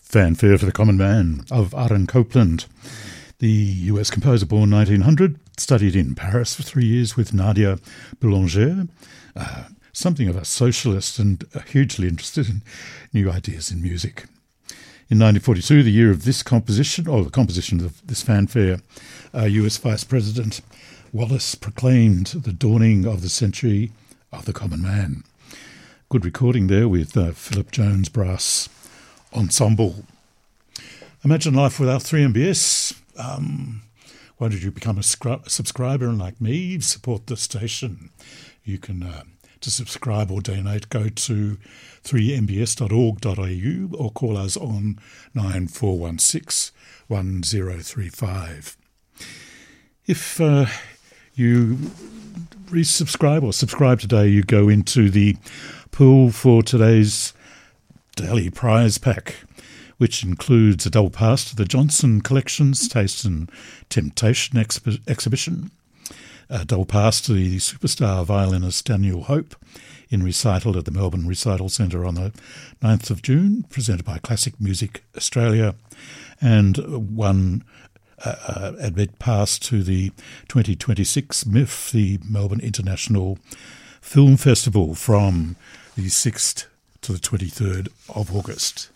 Fanfare for the Common Man of Aaron Copland. The US composer born 1900, studied in Paris for 3 years with Nadia Boulanger, something of a socialist and hugely interested in new ideas in music. In 1942, the year of this composition, or the composition of this fanfare, US Vice President Wallace proclaimed the dawning of the century of the common man. Good recording there with Philip Jones Brass Ensemble. Imagine life without 3MBS. Why don't you become a subscriber and, like me, support the station? You can, to subscribe or donate, go to 3mbs.org.au or call us on 9416 1035. If you resubscribe or subscribe today, you go into the pool for today's daily prize pack, which includes a double pass to the Johnson Collections Taste and Temptation exhibition, a double pass to the superstar violinist Daniel Hope in recital at the Melbourne Recital Centre on the 9th of June, presented by Classic Music Australia, and one admit pass to the 2026 MIF, the Melbourne International Film Festival, from the 6th to the 23rd of August.